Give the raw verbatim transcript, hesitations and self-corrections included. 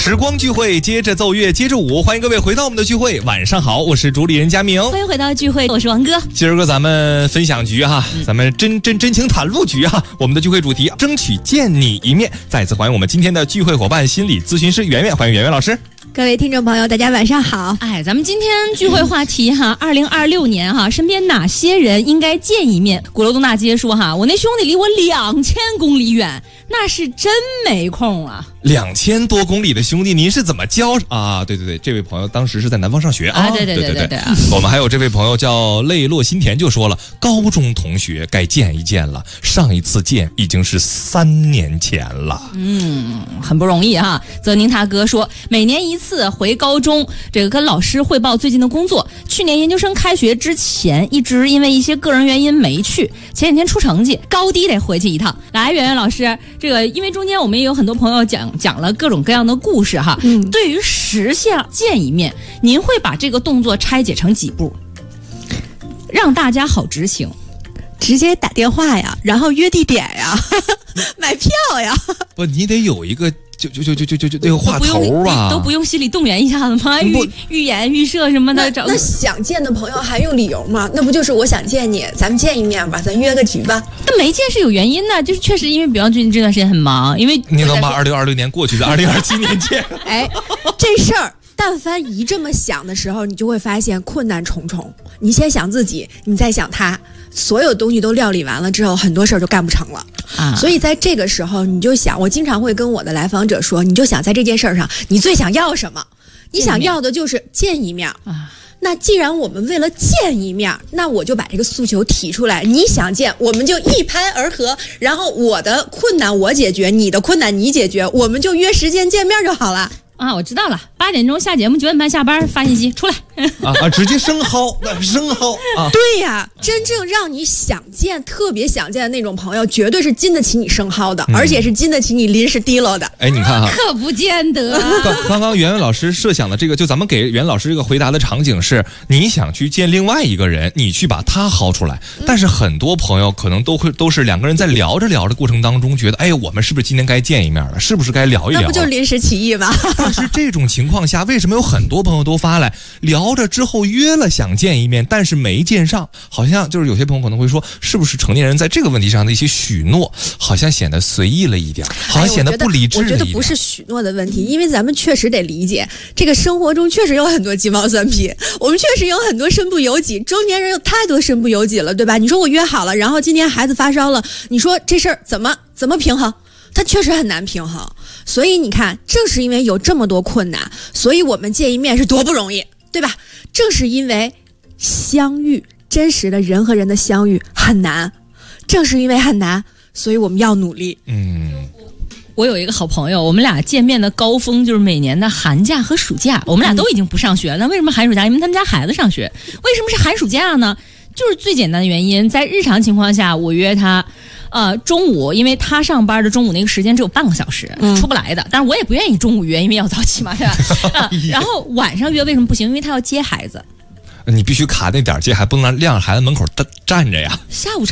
时光聚会，接着奏乐，接着舞，欢迎各位回到我们的聚会。晚上好，我是主理人佳明。 欢迎回到聚会，我是王哥。 今儿个咱们分享局哈，嗯、咱们真真真情袒露局哈。我们的聚会主题争取见你一面。再次欢迎我们今天的聚会伙伴，心理咨询师圆圆，欢迎圆圆老师。 各位听众朋友，大家晚上好。 哎，咱们今天聚会话题哈，二零二六年哈，身边哪些人应该见一面？鼓楼东大街说哈，我那兄弟离我两千公里远，那是真没空啊。 两千多公里的兄弟，您是怎么教啊？对对对，这位朋友当时是在南方上学啊。 对对对对对对、啊。 我们还有这位朋友叫泪落心田就说了，高中同学该见一见了，上一次见已经是三年前了。 嗯，很不容易哈。泽宁他哥说，每年一次回高中，这个跟老师汇报最近的工作。去年研究生开学之前，一直因为一些个人原因没去，前几天出成绩，高低得回去一趟。来，圆圆老师，这个因为中间我们也有很多朋友讲。讲了各种各样的故事哈，嗯，对于实现见一面，您会把这个动作拆解成几步，让大家好执行？ 直接打电话呀，然后约地点呀，买票呀。 不，你得有一个就就就就就就就那个话头吧， 都不用心理动员一下子吗？预预言预设什么的， 那, 那想见的朋友还用理由吗？那不就是我想见你，咱们见一面吧，咱约个局吧。 但没见是有原因的，就是确实因为比方最近这段时间很忙，因为你能把二零二六年过去的二零二七年见？ 哎，这事儿。但凡一这么想的时候，你就会发现困难重重。你先想自己，你再想他，所有东西都料理完了之后，很多事儿就干不成了。啊，所以在这个时候，你就想，我经常会跟我的来访者说，你就想在这件事儿上，你最想要什么？你想要的就是见一面啊。那既然我们为了见一面，那我就把这个诉求提出来。你想见，我们就一拍而合，然后我的困难我解决，你的困难你解决，我们就约时间见面就好了。 啊，我知道了，八点钟下节目，九点半下班，发信息出来。 啊啊，直接生薅，生薅啊！ 对呀，真正让你想见、特别想见的那种朋友，绝对是经得起你生薅的，嗯、而且是经得起你临时提溜的。 哎，你看哈， 可不见得。 刚刚刚圆圆老师设想的这个，就咱们给圆老师这个回答的场景是，你想去见另外一个人，你去把他薅出来。嗯、但是很多朋友可能都会都是两个人在聊着聊着过程当中，觉得，哎，我们是不是今天该见一面了？是不是该聊一聊？ 那不就临时起意吗？ 但是这种情况下，为什么有很多朋友都发来聊着之后约了想见一面，但是没见上？好像就是有些朋友可能会说，是不是成年人在这个问题上的一些许诺，好像显得随意了一点，好像显得不理智了一点。 我觉得不是许诺的问题，因为咱们确实得理解，这个生活中确实有很多鸡毛蒜皮，我们确实有很多身不由己。中年人有太多身不由己了，对吧？你说我约好了，然后今天孩子发烧了，你说这事儿怎么怎么平衡？它确实很难平衡，所以你看，正是因为有这么多困难，所以我们见一面是多不容易，对吧？正是因为相遇，真实的人和人的相遇很难，正是因为很难，所以我们要努力。 嗯， 我有一个好朋友，我们俩见面的高峰就是每年的寒假和暑假，我们俩都已经不上学了。那为什么寒暑假？因为他们家孩子上学。为什么是寒暑假呢？就是最简单的原因，在日常情况下，我约他。呃，中午，因为他上班的中午那个时间只有半个小时，嗯、出不来的。但是我也不愿意中午约，因为要早起嘛，是吧？呃、然后晚上约为什么不行？因为他要接孩子。 你必须卡那点接，还不能让孩子门口站着呀。 下午